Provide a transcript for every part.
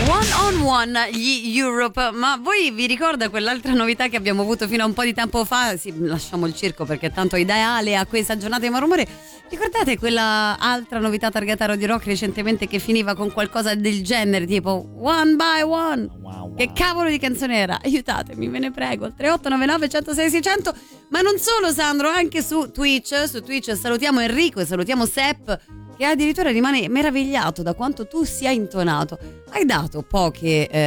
One on One, gli Europe. Ma voi vi ricorda quell'altra novità che abbiamo avuto fino a un po' di tempo fa? Sì, lasciamo il circo perché è tanto ideale a questa giornata di malumore. Ricordate quella altra novità targata a Radio Rock recentemente che finiva con qualcosa del genere, tipo One by One? Che cavolo di canzone era? Aiutatemi, ve ne prego. 3899 106 600. Ma non solo, Sandro, anche su Twitch. Su Twitch salutiamo Enrico e salutiamo Sepp, che addirittura rimane meravigliato da quanto tu sia intonato. Hai dato poco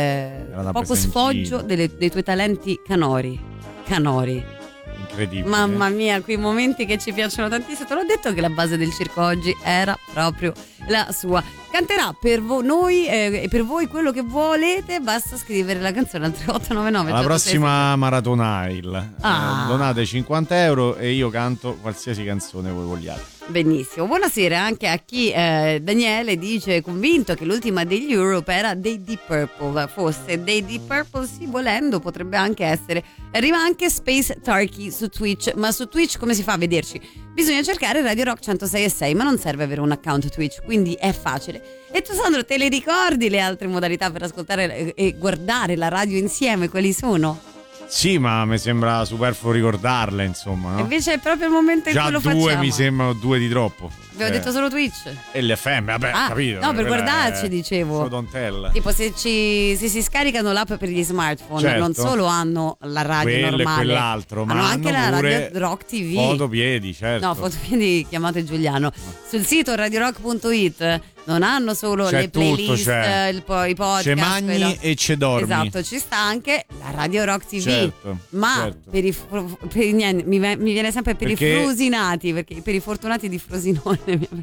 sfoggio dei tuoi talenti canori. Incredibile. Mamma mia, quei momenti che ci piacciono tantissimo. Te l'ho detto che la base del circo oggi era proprio la sua. Canterà per noi e per voi quello che volete. Basta scrivere la canzone al 3899. La prossima Marathon donate 50 euro e io canto qualsiasi canzone voi vogliate. Benissimo, buonasera anche a chi Daniele dice convinto che l'ultima degli Europe era dei Deep Purple. Fosse dei Deep Purple, sì, volendo potrebbe anche essere. Arriva anche Space Turkey su Twitch, ma su Twitch come si fa a vederci? Bisogna cercare Radio Rock 106.6, ma non serve avere un account Twitch, quindi è facile. E tu, Sandro, te le ricordi le altre modalità per ascoltare e guardare la radio insieme? Quali sono? Sì, ma mi sembra superfluo ricordarle, insomma, no? Invece è proprio il momento in cui lo facciamo. Già 2 mi sembrano 2 di troppo. Abbiamo detto solo Twitch. E l'FM, vabbè, capito. No, per guardarci, dicevo. Tipo se si scaricano l'app per gli smartphone, certo, non solo hanno la radio quello normale, e quell'altro, ma hanno anche la Radio Rock TV. Fotopiedi, certo. No, Fotopiedi, chiamate Giuliano. Sul sito radiorock.it non hanno solo c'è le playlist, tutto, i podcast. C'è mangi e c'è dormi. Esatto, ci sta anche la Radio Rock TV. Certo, ma certo. Niente, mi viene sempre per i frusinati, perché per i fortunati di Frosinone.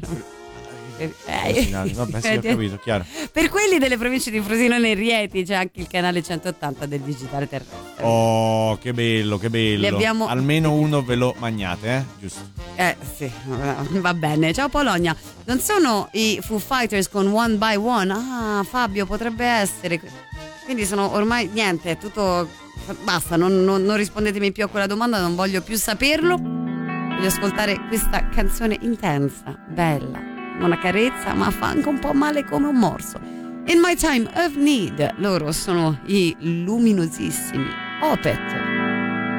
Vabbè, sì, ho capito, chiaro. Per quelli delle province di Frosinone e Rieti c'è anche il canale 180 del digitale terrestre. Oh, che bello, che bello. Almeno uno ve lo magnate, giusto? Sì, va bene. Ciao Polonia. Non sono i Foo Fighters con One by One? Ah, Fabio, potrebbe essere. Quindi sono ormai niente, è tutto. Basta, non rispondetemi più a quella domanda, non voglio più saperlo. Voglio ascoltare questa canzone intensa, bella. Una carezza, ma fa anche un po' male come un morso. In My Time of Need, loro sono i luminosissimi Opeth.